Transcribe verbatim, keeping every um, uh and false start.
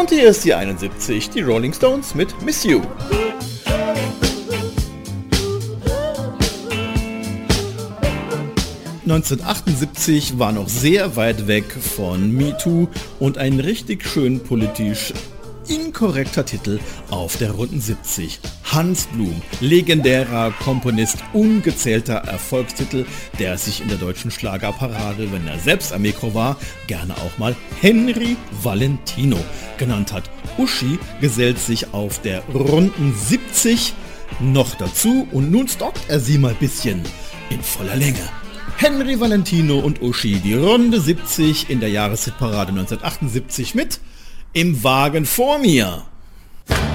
Und hier ist die einundsiebzig, die Rolling Stones mit Miss You. neunzehnhundertachtundsiebzig war noch sehr weit weg von MeToo und ein richtig schön politisch inkorrekter Titel auf der runden siebzig. Hans Blum, legendärer Komponist, ungezählter Erfolgstitel, der sich in der deutschen Schlagerparade, wenn er selbst am Mikro war, gerne auch mal Henry Valentino genannt hat. Uschi gesellt sich auf der runden siebzig noch dazu und nun stalkt er sie mal bisschen in voller Länge. Henry Valentino und Uschi, die Runde siebzig in der Jahreshitparade neunzehnhundertachtundsiebzig mit Im Wagen vor mir.